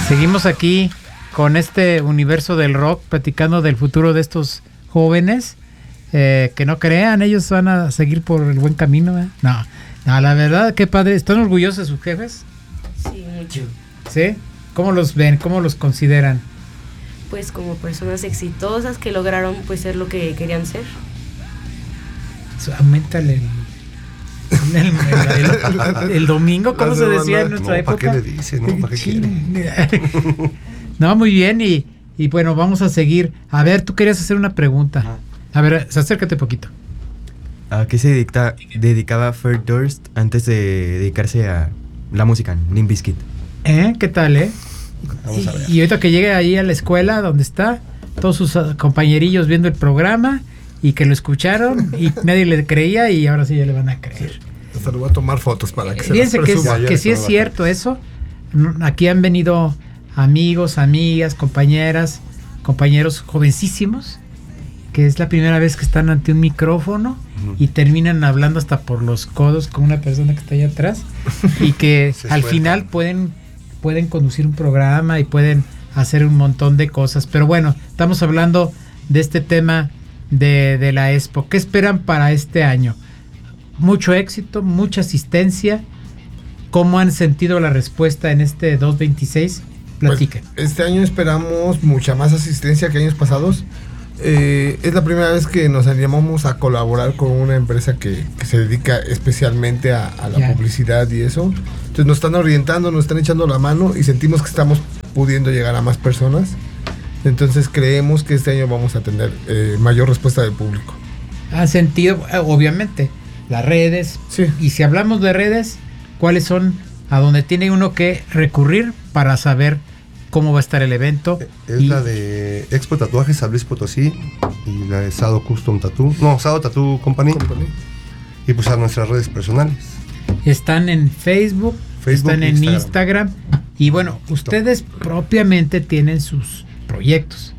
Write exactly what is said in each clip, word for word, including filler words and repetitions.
Seguimos aquí con este universo del rock, platicando del futuro de estos jóvenes. Eh, que no crean, ellos van a seguir por el buen camino. ¿eh? No, no, la verdad, qué padre. ¿Están orgullosos de sus jefes? Sí, mucho. ¿Sí? ¿Cómo los ven? ¿Cómo los consideran? Pues como personas exitosas que lograron pues ser lo que querían ser. Aumentale el, el, el, el, el domingo, ¿cómo se decía en nuestra no, época? ¿para qué le dice? No, ¿para qué quiere? No, muy bien, y, y bueno, vamos a seguir. A ver, tú querías hacer una pregunta. A ver, acércate poquito. ¿A qué se dedica, dedicaba Fred Durst antes de dedicarse a la música, Limp Bizkit? ¿Eh? ¿Qué tal, eh? Vamos a ver. Y, y ahorita que llegue ahí a la escuela donde está, todos sus uh, compañerillos viendo el programa y que lo escucharon y nadie le creía y ahora sí ya le van a creer. Hasta le voy a tomar fotos para que Fíjense se las que, es, presuma. que sí es cierto eso. Aquí han venido amigos, amigas, compañeras, compañeros jovencísimos, que es la primera vez que están ante un micrófono uh-huh. y terminan hablando hasta por los codos con una persona que está allá atrás y que al suelta. final pueden, pueden conducir un programa y pueden hacer un montón de cosas. Pero bueno, estamos hablando de este tema de, de la Expo. ¿Qué esperan para este año? Mucho éxito, mucha asistencia. ¿Cómo han sentido la respuesta en este dos veintiséis? Platiquen. Pues este año esperamos mucha más asistencia que años pasados. Eh, es la primera vez que nos animamos a colaborar con una empresa que, que se dedica especialmente a, a la yeah. publicidad y eso. Entonces nos están orientando, nos están echando la mano y sentimos que estamos pudiendo llegar a más personas. Entonces creemos que este año vamos a tener eh, mayor respuesta del público. ¿Han sentido, obviamente, las redes? Sí. Y si hablamos de redes, ¿cuáles son a donde tiene uno que recurrir para saber cómo va a estar el evento? Es y la de Expo Tatuajes San Luis Potosí y la de Sado Custom Tattoo. No, Sado Tattoo Company. Company. Y pues a nuestras redes personales. Están en Facebook, Facebook están en Instagram. Instagram. Y bueno, ustedes propiamente tienen sus proyectos.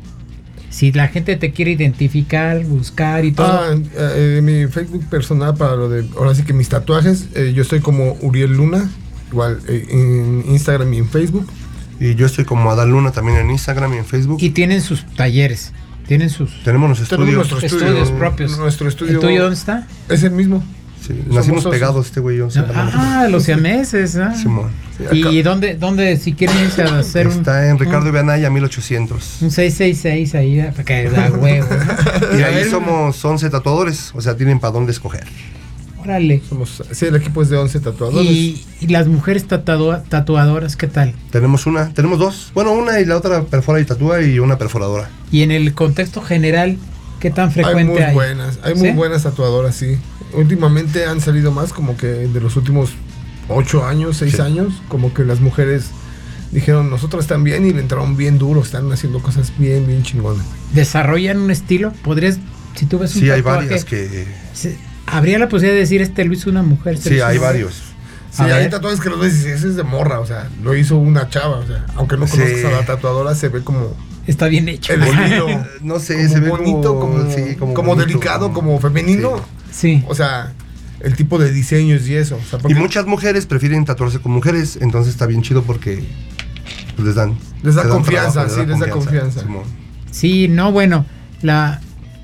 Si la gente te quiere identificar, buscar y todo. Ah, eh, mi Facebook personal para lo de, ahora sí que mis tatuajes, eh, yo estoy como Uriel Luna, igual eh, en Instagram y en Facebook. Y yo estoy como Adal Luna también en Instagram y en Facebook. Y tienen sus talleres, tienen sus... Tenemos los estudios. Tenemos nuestro estudio, estudios propios. Nuestro estudio. ¿El tuyo dónde está? Es el mismo. Sí, nacimos pegados este güey y yo. Ah, los siameses. ¿eh? Simón. Sí, ¿y dónde, dónde, si quieren irse a hacer un... Está en Ricardo Ibanaya, mil ochocientos. Un seis seis seis ahí, para que da huevo. Y ahí somos once tatuadores, o sea, tienen para dónde escoger. Órale. Somos, sí, el equipo es de once tatuadores. ¿Y, y las mujeres tatuado, tatuadoras qué tal? Tenemos una, tenemos dos. Bueno, una y la otra perfora y tatúa y una perforadora. Y en el contexto general, ¿qué tan frecuente hay? Hay muy buenas, hay ¿Sí? muy buenas tatuadoras, sí. Últimamente han salido más, como que de los últimos ocho años, seis sí. años, como que las mujeres dijeron, nosotros están bien y le entraron bien duro, están haciendo cosas bien, bien chingonas. ¿Desarrollan un estilo? ¿Podrías, si tú ves un sí, tatuaje? Sí, hay varias que... Se, ¿habría la posibilidad de decir, este lo hizo una mujer? Sí, hay mujer? varios. Sí, hay ver. tatuajes que los ves y dices, ese es de morra, o sea, lo hizo una chava, o sea, aunque no conozcas sí. a la tatuadora, se ve como... Está bien hecho. El estilo, no sé, como se ve bonito, como... como, sí, como, como bonito, delicado, como, como femenino. Sí. O sea, el tipo de diseños y eso. O sea, y muchas mujeres prefieren tatuarse con mujeres, entonces está bien chido porque pues, les dan... Les da confianza, trabajo, sí, les da confianza. Simón. Sí, no, bueno, la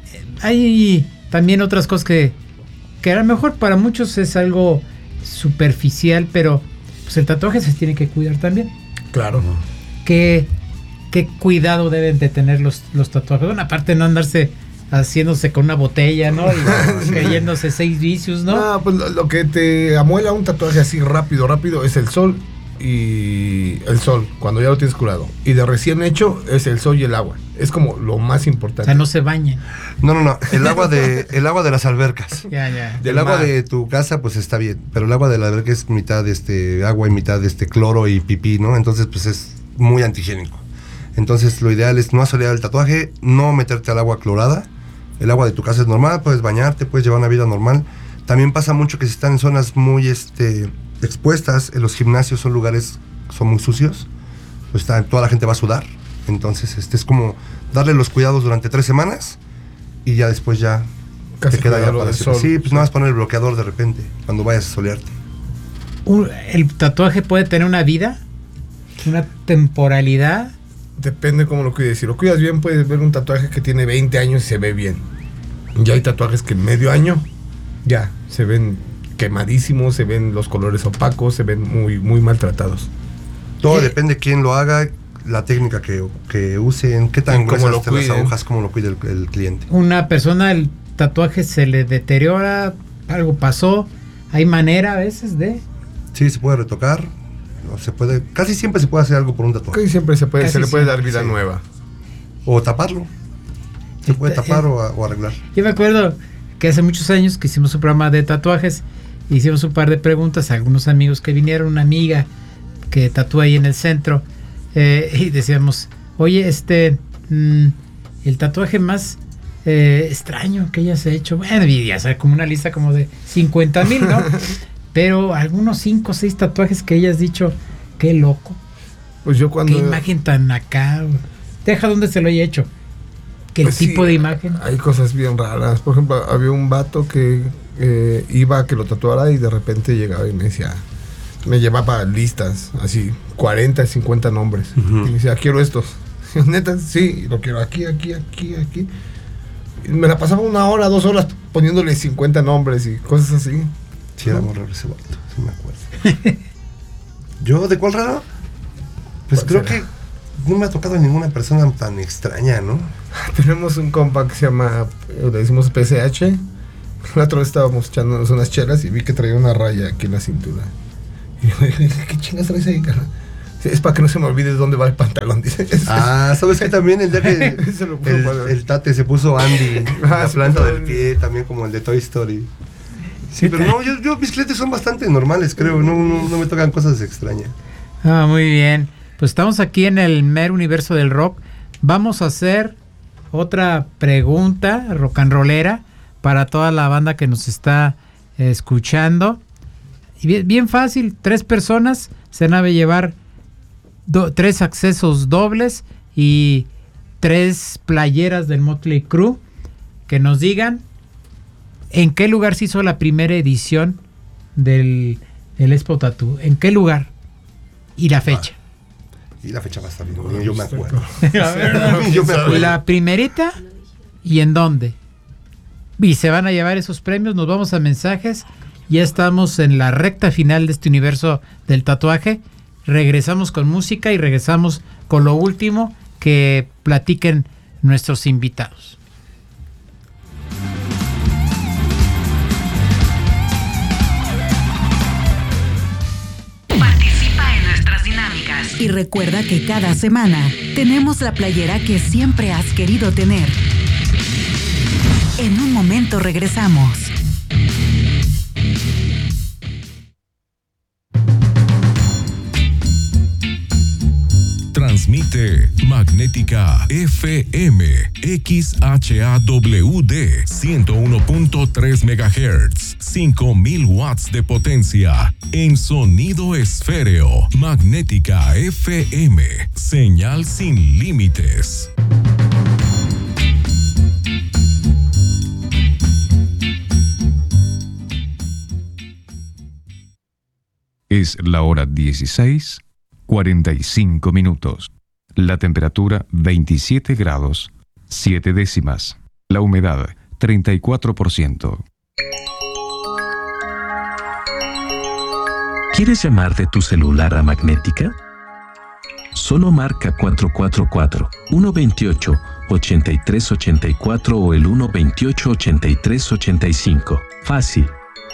hay también otras cosas que, que a lo mejor para muchos es algo superficial, pero pues el tatuaje se tiene que cuidar también. Claro. ¿Qué, qué cuidado deben de tener los, los tatuajes? Bueno, aparte de no andarse haciéndose con una botella, ¿no? Y cayéndose seis vicios, ¿no? No, pues lo, lo que te amuela un tatuaje así rápido, rápido es el sol y el sol, cuando ya lo tienes curado. Y de recién hecho es el sol y el agua. Es como lo más importante. O sea, no se bañen. No, no, no. El agua de, el agua de las albercas. Ya, ya. Del agua mar. De tu casa, pues está bien. Pero el agua de la alberca es mitad de este agua y mitad de este cloro y pipí, ¿no? Entonces, pues es muy antihigiénico. Entonces, lo ideal es no asolear el tatuaje, no meterte al agua clorada. El agua de tu casa es normal, puedes bañarte, puedes llevar una vida normal. También pasa mucho que si están en zonas muy este, expuestas, en los gimnasios son lugares, son muy sucios, pues está, toda la gente va a sudar. Entonces, este es como darle los cuidados durante tres semanas y ya después ya casi te queda ya para sol. Sí, pues sí. Nada más poner el bloqueador de repente cuando vayas a solearte. ¿El tatuaje puede tener una vida? una temporalidad. Depende cómo lo cuides. Si lo cuidas bien, puedes ver un tatuaje que tiene veinte años y se ve bien. Ya hay tatuajes que en medio año ya se ven quemadísimos, se ven los colores opacos, se ven muy, muy maltratados. Todo Eh, depende quién lo haga, la técnica que, que usen, qué tan Y cómo gruesas lo estén las cuiden. agujas, cómo lo cuide el, el cliente. Una persona, el tatuaje se le deteriora, algo pasó, hay manera a veces de... Sí, se puede retocar, o se puede, casi siempre se puede hacer algo por un tatuaje. Casi siempre se puede, Casi se le puede dar siempre, vida sí. nueva. O taparlo. Se puede Está- tapar eh, o, o arreglar. Yo me acuerdo que hace muchos años que hicimos un programa de tatuajes, hicimos un par de preguntas a algunos amigos que vinieron, una amiga que tatúa ahí en el centro, eh, y decíamos, oye, este, mm, el tatuaje más eh, extraño que hayas hecho, bueno, y ya sabes, como una lista como de cincuenta mil, ¿no? Pero algunos cinco o seis tatuajes que hayas dicho, qué loco, Pues yo cuando... qué imagen tan acá, deja donde se lo haya hecho, que el Pues sí, tipo de imagen. Hay cosas bien raras. Por ejemplo, había un vato que eh, iba a que lo tatuara y de repente llegaba y me decía, me llevaba listas, así, cuarenta, cincuenta nombres. Ujú. Y me decía, quiero estos. Y yo, neta, sí, lo quiero aquí, aquí, aquí, aquí. Y me la pasaba una hora, dos horas poniéndole cincuenta nombres y cosas así. Sí, era muy raro ese vato, sí me acuerdo. ¿Yo de cuál raro? Pues ¿Cuál creo será? que no me ha tocado ninguna persona tan extraña, ¿no? Tenemos un compa que se llama, eh, le decimos P C H. La otra vez estábamos echándonos unas chelas y vi que traía una raya aquí en la cintura. Y yo dije, ¿qué chingas traes ahí, cara? Sí, es para que no se me olvide dónde va el pantalón, dice. Ah, ¿sabes qué? También el día que Se lo puso el, para- el tate se puso Andy, Ah, la se planta puso del Andy. pie, también como el de Toy Story. Sí, Pero no, yo, yo mis clientes son bastante normales, creo, no, no, no me tocan cosas extrañas. Ah, muy bien. Pues estamos aquí en el mero universo del rock. Vamos a hacer otra pregunta rock and rollera para toda la banda que nos está eh, escuchando. Y bien, bien fácil, tres personas se van a llevar do- tres accesos dobles y tres playeras del Motley Crue. Que nos digan en qué lugar se hizo la primera edición del, del Expo Tattoo. ¿En qué lugar? Y la fecha. Y la fecha va a estar bien, yo me acuerdo. Ah, Yo me acuerdo. la primerita y en dónde. Y se van a llevar esos premios. Nos vamos a mensajes. Ya estamos en la recta final de este universo del tatuaje. Regresamos con música y regresamos con lo último que platiquen nuestros invitados. Participa en nuestras dinámicas. Y recuerda que cada semana tenemos la playera que siempre has querido tener. En un momento regresamos. Transmite Magnética F M X H A W D ciento uno punto tres megahertz, cinco mil watts de potencia en sonido esféreo. Magnética F M, señal sin límites. Es la hora dieciséis, cuarenta y cinco minutos. La temperatura veintisiete grados, siete décimas. La humedad treinta y cuatro por ciento. ¿Quieres llamar de tu celular a Magnética? Solo marca cuatro cuatro cuatro, uno dos ocho, ocho tres ocho cuatro o el uno dos ocho, ocho tres ocho cinco. Fácil.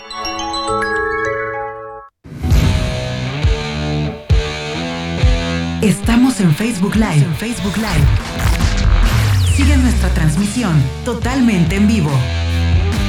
Estamos en Facebook Live. En Facebook Live. Sigue nuestra transmisión totalmente en vivo.